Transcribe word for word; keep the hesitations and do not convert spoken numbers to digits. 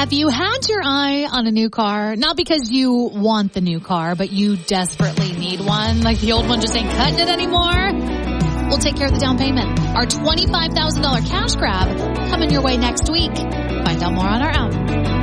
Have you had your eye on a new car? Not because you want the new car, but you desperately need one. Like the old one just ain't cutting it anymore? We'll take care of the down payment. Our twenty-five thousand dollars cash grab coming your way next week. Find out more on our app.